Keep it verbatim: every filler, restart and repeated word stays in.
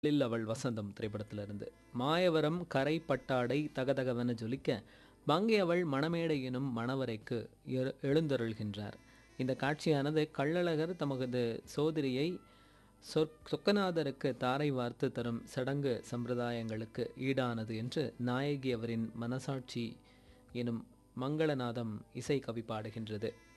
லில் அவள் வசந்தம் திரைப்படத்திலிருந்து. மாயவரம் கரை பட்டாடை தகதகவென ஜொலிக்க மங்கை அவள் மணமேடை எனும் மணவறைக்கு எழு எழுந்தருள்கின்றார். இந்த காட்சியானது கள்ளழகர் தமது சோதரியை சொற் சொக்கநாதருக்கு தாரை வார்த்து தரும் சடங்கு சம்பிரதாயங்களுக்கு ஈடானது என்று நாயகி அவரின் மனசாட்சி எனும் மங்களநாதம் இசை கவி பாடுகின்றது.